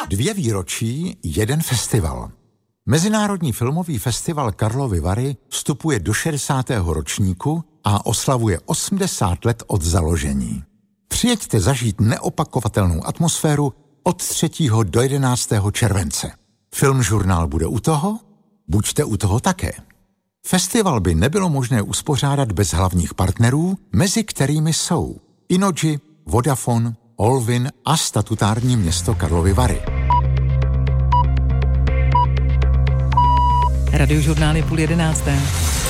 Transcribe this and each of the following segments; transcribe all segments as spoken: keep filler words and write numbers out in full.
Dvě výročí, jeden festival. Mezinárodní filmový festival Karlovy Vary vstupuje do šedesátého ročníku a oslavuje osmdesát let od založení. Přijeďte zažít neopakovatelnou atmosféru od třetího do jedenáctého července. Filmžurnál bude u toho? Buďte u toho také. Festival by nebylo možné uspořádat bez hlavních partnerů, mezi kterými jsou Innogy, Vodafone, Olvin a statutární město Karlovy Vary. Radiožurnál je půl jedenácté.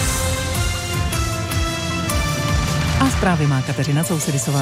A zprávy má Kateřina Sousedisová.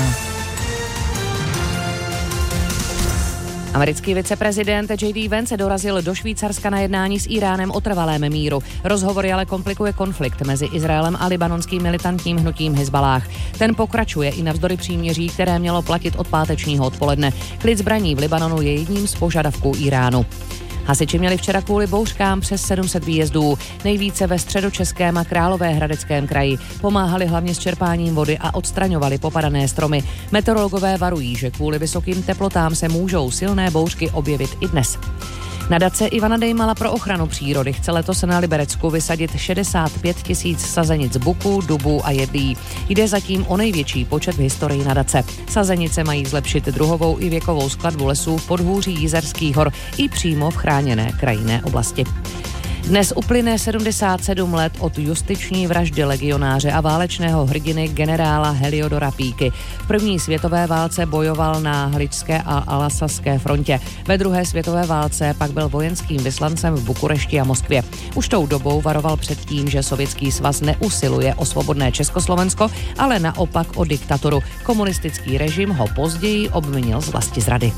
Americký viceprezident J D Vance dorazil do Švýcarska na jednání s Íránem o trvalém míru. Rozhovory ale komplikuje konflikt mezi Izraelem a libanonským militantním hnutím Hizballáh. Ten pokračuje i navzdory příměří, které mělo platit od pátečního odpoledne. Klid zbraní v Libanonu je jedním z požadavků Íránu. Hasiči měli včera kvůli bouřkám přes sedm set výjezdů, nejvíce ve středočeském a Královéhradeckém kraji. Pomáhali hlavně s čerpáním vody a odstraňovali popadané stromy. Meteorologové varují, že kvůli vysokým teplotám se můžou silné bouřky objevit i dnes. Nadace Ivana Dejmala pro ochranu přírody chce letos na Liberecku vysadit šedesát pět tisíc sazenic buků, dubů a jedlí. Jde zatím o největší počet v historii nadace. Sazenice mají zlepšit druhovou i věkovou skladbu lesů v podhůří Jizerských hor i přímo v chráněné krajinné oblasti. Dnes uplyne sedmdesát sedm let od justiční vraždy legionáře a válečného hrdiny generála Heliodora Píky. V první světové válce bojoval na Haličské a Alsaské frontě. Ve druhé světové válce pak byl vojenským vyslancem v Bukurešti a Moskvě. Už tou dobou varoval před tím, že Sovětský svaz neusiluje o svobodné Československo, ale naopak o diktaturu. Komunistický režim ho později obvinil z vlastizrady.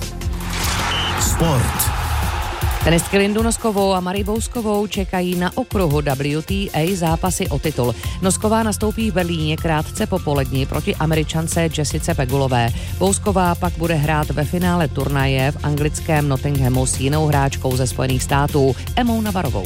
Sport. Tenistky Lindu Noskovou a Marii Bouskovou čekají na okruhu W T A zápasy o titul. Nosková nastoupí v Berlíně krátce po poledni proti Američance Jessice Pegulové. Bousková pak bude hrát ve finále turnaje v anglickém Nottinghamu s jinou hráčkou ze Spojených států, Emou Navarovou.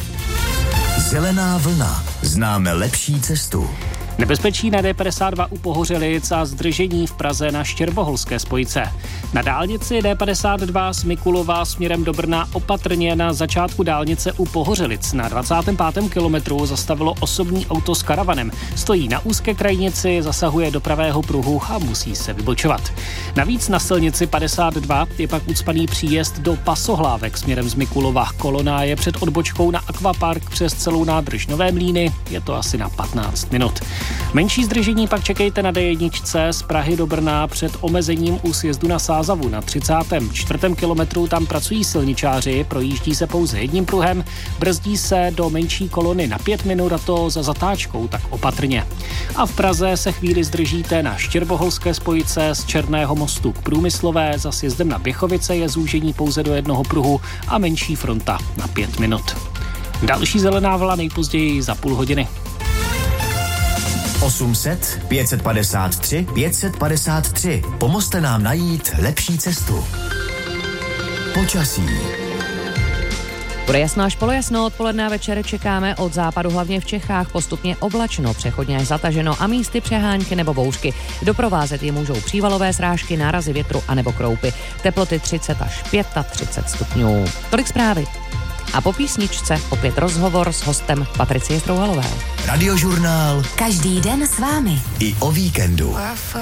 Zelená vlna. Známe lepší cestu. Nebezpečí na D padesát dva u Pohořelic a zdržení v Praze na Štěrboholské spojce. Na dálnici D padesát dva z Mikulova směrem do Brna opatrně na začátku dálnice u Pohořelic. Na dvacátém pátém kilometru zastavilo osobní auto s karavanem. Stojí na úzké krajnici, zasahuje do pravého pruhu a musí se vybočovat. Navíc na silnici padesát dva je pak ucpaný příjezd do Pasohlávek směrem z Mikulova. Kolona je před odbočkou na Aquapark přes celou nádrž Nové Mlýny. Je to asi na patnáct minut. Menší zdržení pak čekejte na D jedna z Prahy do Brna před omezením u sjezdu na Sázavu. Na třicátém čtvrtém kilometru tam pracují silničáři, projíždí se pouze jedním pruhem, brzdí se do menší kolony na pět minut a to za zatáčkou, tak opatrně. A v Praze se chvíli zdržíte na Štěrboholské spojice z Černého mostu k Průmyslové, za sjezdem na Běchovice je zúžení pouze do jednoho pruhu a menší fronta na pět minut. Další zelená vlna nejpozději za půl hodiny. osm set, pět set padesát tři, pět set padesát tři. Pomozte nám najít lepší cestu. Počasí. Bude jasno až polojasno, odpoledne a večer čekáme od západu hlavně v Čechách postupně oblačno, přechodně až zataženo a místy přehánky nebo bouřky. Doprovázet je můžou přívalové srážky, nárazy větru a nebo kroupy. Teploty třicet až třicet pět stupňů. Tolik zprávy. A po písničce opět rozhovor s hostem Patricie Strouhalové. Radiožurnál. Každý den s vámi. I o víkendu.